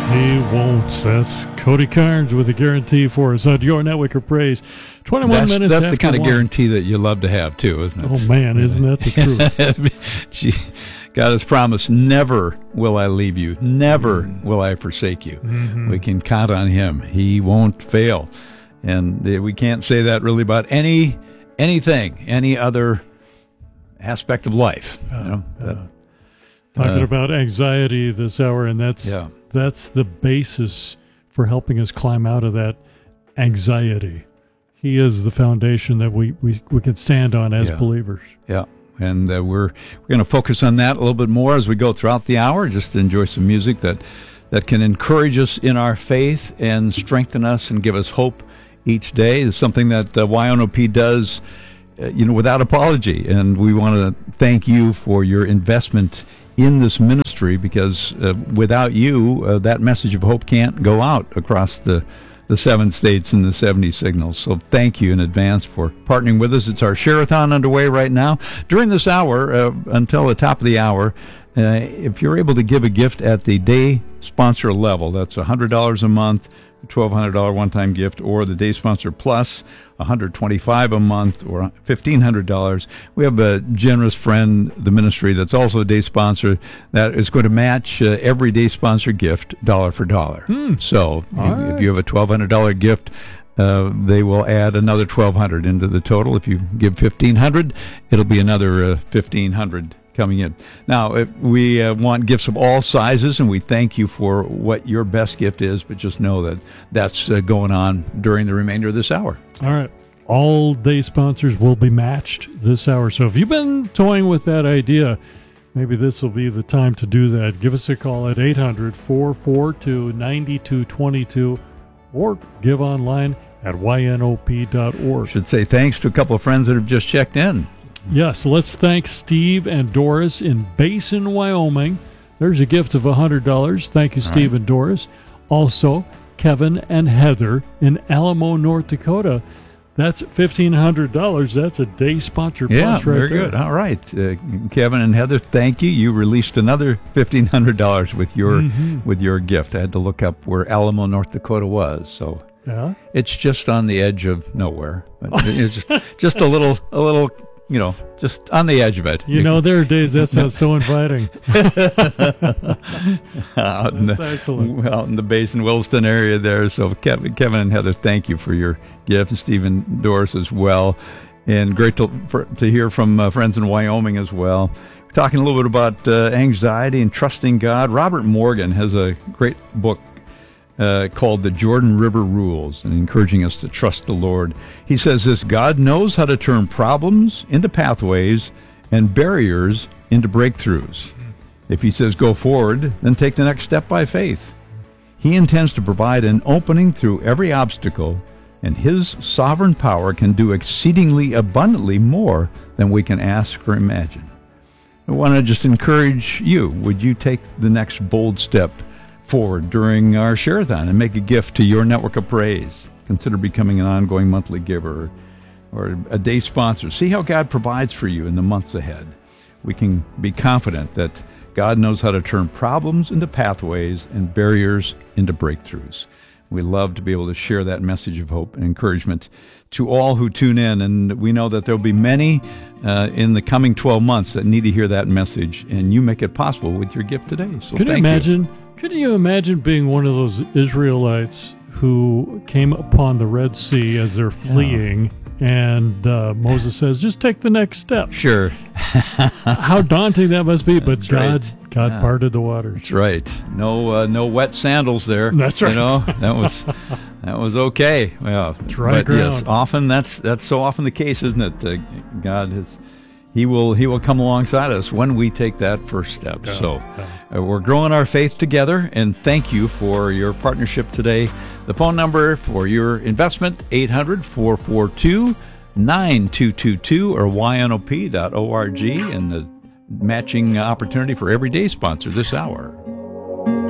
He won't. That's Cody Carnes with a guarantee for us on Your Network of Praise. 21 minutes That's the after kind of 1. guarantee that you love to have, too, isn't it? Oh, man, isn't that the truth? God has promised, never will I leave you. Never will I forsake you. Mm-hmm. We can count on him. He won't fail. And we can't say that really about anything, any other aspect of life. Talking about anxiety this hour, and that's the basis for helping us climb out of that anxiety. He is the foundation that we can stand on as believers. Yeah, and we're going to focus on that a little bit more as we go throughout the hour, just to enjoy some music that can encourage us in our faith and strengthen us and give us hope each day. It's something that YNOP does without apology, and we want to thank you for your investment in this ministry, because without you, that message of hope can't go out across the 7 states and the 70 signals. So thank you in advance for partnering with us. It's our Share-a-thon underway right now. During this hour, until the top of the hour, if you're able to give a gift at the day sponsor level, that's $100 a month, $1,200 one-time gift, or the day sponsor plus $125 a month, or $1,500. We have a generous friend, the ministry, that's also a day sponsor, that is going to match every day sponsor gift dollar for dollar. So if you have a $1,200 gift, they will add another $1,200 into the total. If you give $1,500, it'll be another $1,500 coming in. Now, we want gifts of all sizes, and we thank you for what your best gift is, but just know that that's going on during the remainder of this hour. All right. All day sponsors will be matched this hour. So if you've been toying with that idea, maybe this will be the time to do that. Give us a call at 800-442-9222 or give online at ynop.org. Should say thanks to a couple of friends that have just checked in. Yes, let's thank Steve and Doris in Basin, Wyoming. There's a gift of $100. Thank you, Steve and Doris. Also, Kevin and Heather in Alamo, North Dakota. That's $1,500. That's a day sponsor plus right very there. good. All right. Kevin and Heather, thank you. You released another $1,500 with your gift. I had to look up where Alamo, North Dakota was. So it's just on the edge of nowhere. But it's just a little just on the edge of it. There are days that sounds so inviting. Excellent. Out in the Basin, Williston area there. So Kevin and Heather, thank you for your gift, and Steve and Doris as well. And great to hear from friends in Wyoming as well. We're talking a little bit about anxiety and trusting God. Robert Morgan has a great book called The Jordan River Rules, and encouraging us to trust the Lord. He says this: God knows how to turn problems into pathways and barriers into breakthroughs. If he says go forward, then take the next step by faith. He intends to provide an opening through every obstacle, and his sovereign power can do exceedingly abundantly more than we can ask or imagine. I want to just encourage you. Would you take the next bold step forward during our Share-a-thon and make a gift to Your Network of Praise? Consider becoming an ongoing monthly giver or a day sponsor. See how God provides for you in the months ahead. We can be confident that God knows how to turn problems into pathways and barriers into breakthroughs. We love to be able to share that message of hope and encouragement to all who tune in, and we know that there'll be many in the coming 12 months that need to hear that message, and you make it possible with your gift today. So Could you imagine being one of those Israelites who came upon the Red Sea as they're fleeing, and Moses says, just take the next step? Sure. How daunting that must be, but God parted the waters. That's right. No wet sandals there. That's right. That was okay. Yeah. Dry ground. Yes, often that's so often the case, isn't it? God has... He will come alongside us when we take that first step. We're growing our faith together, and thank you for your partnership today. The phone number for your investment, 800-442-9222 or ynop.org, and the matching opportunity for everyday sponsor this hour.